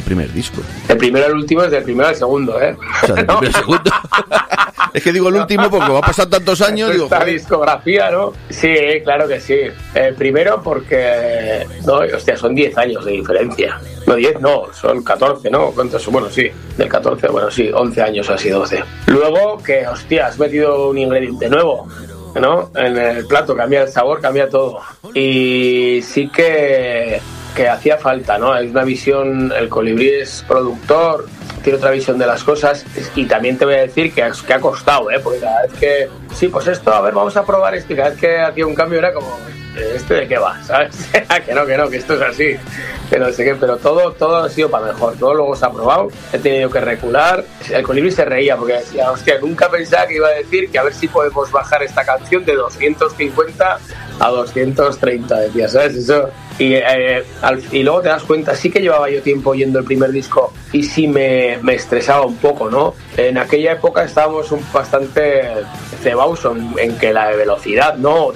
primer disco? El primero al último es del primero al segundo, ¿eh? O sea, del primero al segundo. Es que digo el último porque va a pasar tantos años. Digo, esta discografía, ¿no? Sí, claro que sí. Primero porque, no, hostia, son 10 años de diferencia. No, 10 no, son 14, ¿no? ¿Cuántos? Bueno, sí, del 14, bueno, sí, 11 años, así 12. Luego que, hostia, has metido un ingrediente nuevo, ¿no? En el plato, cambia el sabor, cambia todo. Y sí que hacía falta, ¿no? Hay una visión, el Colibrí es productor, tiene otra visión de las cosas, y también te voy a decir que ha costado, porque cada vez que, sí, pues esto, a ver, vamos a probar esto, y cada vez que hacía un cambio era como, ¿este de qué va? ¿Sabes? que no, que esto es así, que no sé qué, pero todo ha sido para mejor, todo luego se ha probado, he tenido que recular. El Colibrí se reía porque decía, hostia, nunca pensaba que iba a decir que a ver si podemos bajar esta canción de 250 a 230, decía, ¿sabes? Eso. Y luego te das cuenta, sí que llevaba yo tiempo oyendo el primer disco y sí me estresaba un poco, ¿no? En aquella época estábamos bastante cebados en que la velocidad, ¿no?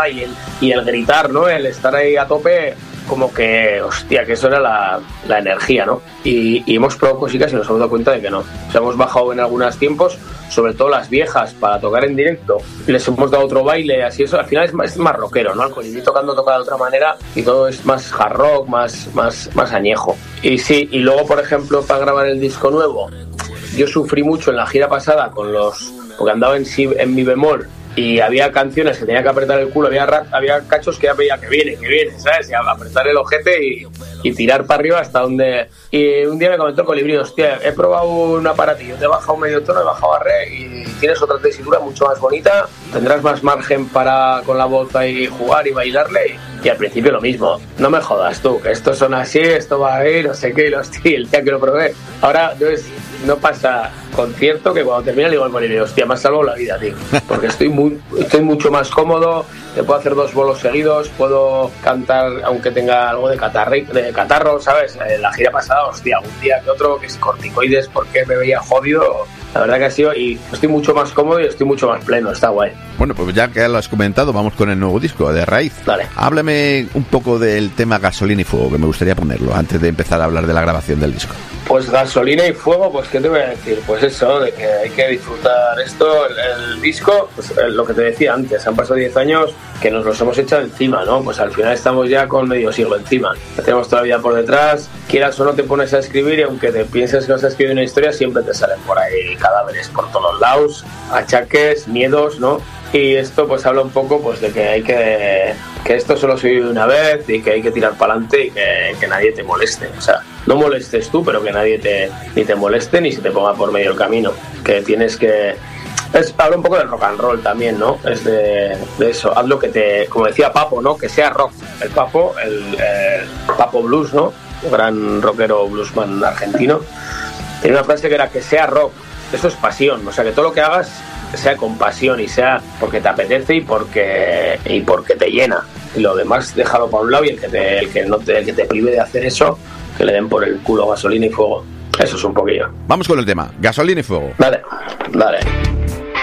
Y el gritar, ¿no? El estar ahí a tope, como que, hostia, que eso era la energía, ¿no? Y hemos probado cositas y nos hemos dado cuenta de que no. O sea, hemos bajado en algunos tiempos, sobre todo las viejas, para tocar en directo. Les hemos dado otro baile, así eso. Al final es más rockero, ¿no? El Colibrí toca de otra manera y todo es más hard rock, más añejo. Y sí, y luego, por ejemplo, para grabar el disco nuevo, yo sufrí mucho en la gira pasada porque andaba en mi bemol, y había canciones que tenía que apretar el culo, había cachos que ya veía que viene, ¿sabes? Y apretar el ojete y tirar para arriba hasta donde... Y un día me comentó el Colibrí, hostia, he probado un aparatillo, te he bajado medio tono, he bajado a re y tienes otra tesitura mucho más bonita, tendrás más margen para con la voz ahí jugar y bailarle. Y al principio lo mismo, no me jodas tú, que esto son así, esto va a ir, no sé qué, y el día que lo probé. Ahora, entonces, no pasa concierto que cuando termina le digo al Colibrí, hostia, me has salvado la vida, tío, porque estoy mucho más cómodo, te puedo hacer 2 bolos seguidos, puedo cantar aunque tenga algo de catarro, ¿sabes? La gira pasada, hostia, un día que otro, que es corticoides porque me veía jodido. La verdad que ha sido, y estoy mucho más cómodo y estoy mucho más pleno, está guay. Bueno, pues ya que lo has comentado, vamos con el nuevo disco de Raíz. Dale. Háblame un poco del tema Gasolina y Fuego, que me gustaría ponerlo antes de empezar a hablar de la grabación del disco. Pues Gasolina y Fuego, pues ¿qué te voy a decir? Pues eso, de que hay que disfrutar esto, el disco, pues lo que te decía antes, han pasado 10 años que nos los hemos echado encima, ¿no? Pues al final estamos ya con medio siglo encima, la tenemos todavía por detrás, quieras o no te pones a escribir y aunque te pienses que vas a escribir una historia, siempre te salen por ahí cadáveres por todos lados, achaques, miedos, ¿no? Y esto pues habla un poco pues de que hay que esto solo se vive una vez y que hay que tirar para adelante y que nadie te moleste, o sea, no molestes tú, pero que nadie ni te moleste ni se te ponga por medio el camino, que tienes que... habla un poco del rock and roll también, ¿no? Es de eso, haz lo que como decía Papo, ¿no? Que sea rock, el Papo, el Papo Blues, ¿no? Un gran rockero bluesman argentino, tiene una frase que era que sea rock, eso es pasión, o sea, que todo lo que hagas sea con pasión y sea porque te apetece y porque te llena, y lo demás déjalo para un lado, y el que te prive de hacer eso, que le den por el culo Gasolina y Fuego. Eso es un poquillo. Vamos con el tema Gasolina y Fuego. Dale.